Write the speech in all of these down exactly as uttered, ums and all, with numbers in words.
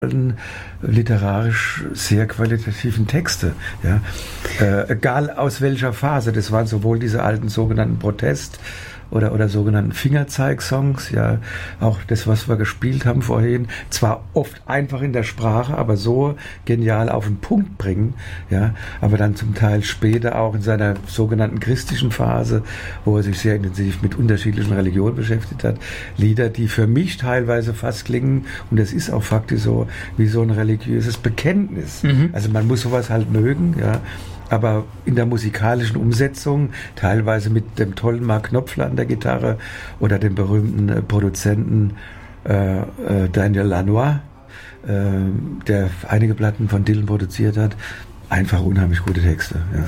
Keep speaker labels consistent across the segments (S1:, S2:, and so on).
S1: literarisch sehr qualitativen Texte, ja, äh, egal aus welcher Phase. Das waren sowohl diese alten sogenannten Protest- oder oder sogenannten Fingerzeig-Songs, ja, auch das, was wir gespielt haben vorhin, zwar oft einfach in der Sprache, aber so genial auf den Punkt bringen, ja, aber dann zum Teil später auch in seiner sogenannten christlichen Phase, wo er sich sehr intensiv mit unterschiedlichen Religionen beschäftigt hat, Lieder, die für mich teilweise fast klingen, und das ist auch faktisch so, wie so ein religiöses Bekenntnis. Mhm. Also man muss sowas halt mögen, ja. Aber in der musikalischen Umsetzung, teilweise mit dem tollen Mark Knopfler an der Gitarre oder dem berühmten äh, Produzenten äh, äh, Daniel Lanois, äh, der einige Platten von Dylan produziert hat, einfach unheimlich gute Texte. Ja.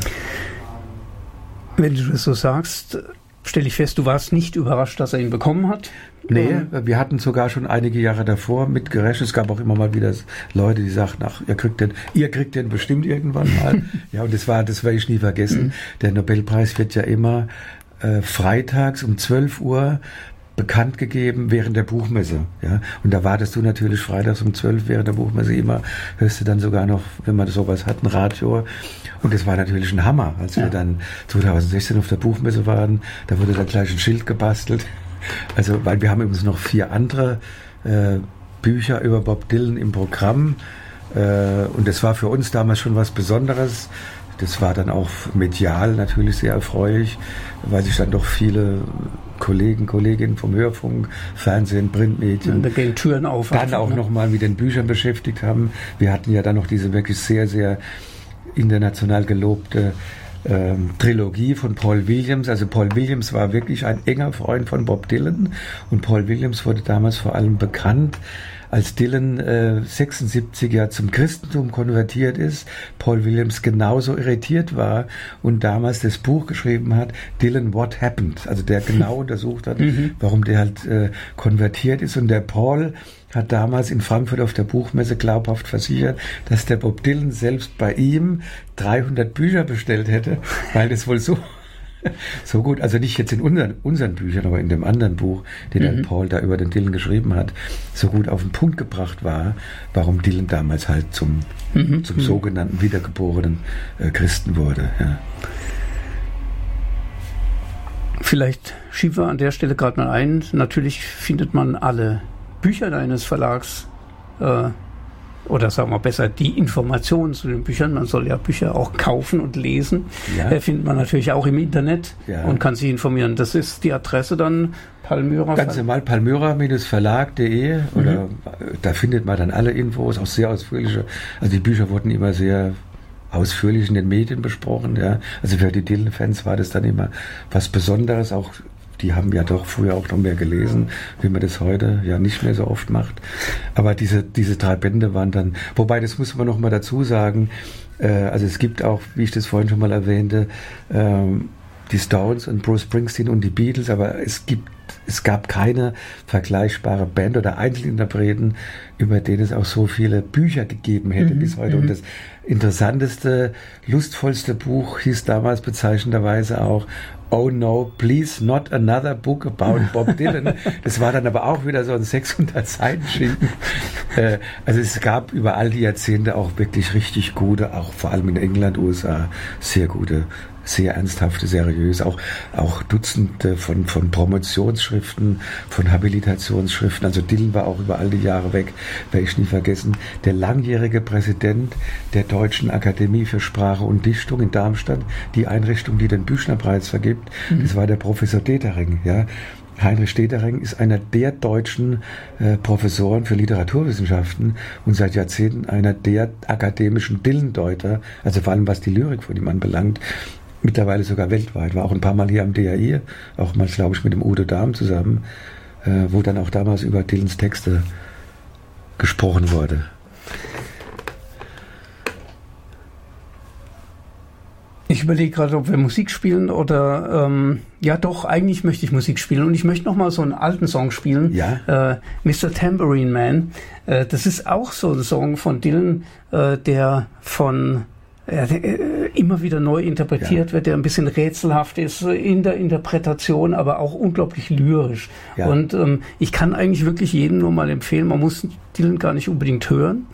S2: Wenn du das so sagst, stelle ich fest, du warst nicht überrascht, dass er ihn bekommen hat?
S1: Nee, wir hatten sogar schon einige Jahre davor mitgerechnet. Es gab auch immer mal wieder Leute, die sagten, ach, ihr kriegt den, ihr kriegt den bestimmt irgendwann mal. Ja, und das war, das werde ich nie vergessen. Der Nobelpreis wird ja immer äh, freitags um zwölf Uhr bekannt gegeben während der Buchmesse. Ja, und da wartest du natürlich freitags um zwölf während der Buchmesse immer, hörst du dann sogar noch, wenn man sowas hat, ein Radio. Und das war natürlich ein Hammer, als ja. wir dann zwanzig sechzehn auf der Buchmesse waren. Da wurde dann gleich ein Schild gebastelt. Also, weil wir haben übrigens noch vier andere äh, Bücher über Bob Dylan im Programm. Äh, und das war für uns damals schon was Besonderes. Das war dann auch medial natürlich sehr erfreulich, weil sich dann doch viele Kollegen, Kolleginnen vom Hörfunk, Fernsehen, Printmedien,
S2: da gehen Türen auf,
S1: dann
S2: einfach,
S1: auch
S2: ne?
S1: nochmal mit den Büchern beschäftigt haben. Wir hatten ja dann noch diese wirklich sehr, sehr international gelobte Ähm, Trilogie von Paul Williams. Also Paul Williams war wirklich ein enger Freund von Bob Dylan, und Paul Williams wurde damals vor allem bekannt, als Dylan äh, sechsundsiebzig ja zum Christentum konvertiert ist. Paul Williams genauso irritiert war und damals das Buch geschrieben hat, Dylan What Happened, also der genau untersucht hat, mhm. warum der halt äh, konvertiert ist. Und der Paul hat damals in Frankfurt auf der Buchmesse glaubhaft versichert, dass der Bob Dylan selbst bei ihm dreihundert Bücher bestellt hätte, weil das wohl so so gut, also nicht jetzt in unseren, unseren Büchern, aber in dem anderen Buch, den mhm. Paul da über den Dylan geschrieben hat, so gut auf den Punkt gebracht war, warum Dylan damals halt zum, mhm. zum mhm. sogenannten wiedergeborenen äh, Christen wurde. Ja.
S2: Vielleicht schieben wir an der Stelle gerade mal ein. Natürlich findet man alle Bücher deines Verlags äh, oder sagen wir besser, die Informationen zu den Büchern, man soll ja Bücher auch kaufen und lesen, ja. äh, findet man natürlich auch im Internet ja. und kann sich informieren. Das ist die Adresse dann Palmyra.
S1: Ganz normal palmyra Verlag punkt de oder mhm. da findet man dann alle Infos, auch sehr ausführliche. Also die Bücher wurden immer sehr ausführlich in den Medien besprochen. Ja. Also für die Dylan-Fans war das dann immer was Besonderes, auch die haben ja doch früher auch noch mehr gelesen, wie man das heute ja nicht mehr so oft macht. Aber diese, diese drei Bände waren dann, wobei, das muss man noch mal dazu sagen, äh, also es gibt auch, wie ich das vorhin schon mal erwähnte, ähm, die Stones und Bruce Springsteen und die Beatles, aber es gibt, es gab keine vergleichbare Band oder Einzelinterpreten, über den es auch so viele Bücher gegeben hätte mhm, bis heute. Und das interessanteste, lustvollste Buch hieß damals bezeichnenderweise auch Oh no, please not another book about Bob Dylan. Das war dann aber auch wieder so ein sechshundert Seiten Schinken. äh, also es gab über all die Jahrzehnte auch wirklich richtig gute, auch vor allem in England, U S A, sehr gute, sehr ernsthafte, seriös, auch, auch Dutzende von, von Promotionsschriften, von Habilitationsschriften. Also Dylan war auch über all die Jahre weg, werde ich nie vergessen. Der langjährige Präsident der Deutschen Akademie für Sprache und Dichtung in Darmstadt, die Einrichtung, die den Büchnerpreis vergibt, mhm. das war der Professor Detering, ja. Heinrich Detering ist einer der deutschen äh, Professoren für Literaturwissenschaften und seit Jahrzehnten einer der akademischen Dylan-Deuter, also vor allem was die Lyrik von ihm anbelangt, mittlerweile sogar weltweit. War auch ein paar Mal hier am D A I, auch mal, glaube ich, mit dem Udo Dahm zusammen, äh, wo dann auch damals über Dylans Texte gesprochen wurde.
S2: Ich überlege gerade, ob wir Musik spielen oder, ähm, ja doch, eigentlich möchte ich Musik spielen und ich möchte nochmal so einen alten Song spielen,
S1: ja.
S2: äh, Mister Tambourine Man. Äh, das ist auch so ein Song von Dylan, äh, der von ja, immer wieder neu interpretiert ja. wird, der ein bisschen rätselhaft ist in der Interpretation, aber auch unglaublich lyrisch. Ja. Und ähm, ich kann eigentlich wirklich jedem nur mal empfehlen, man muss Dylan gar nicht unbedingt hören.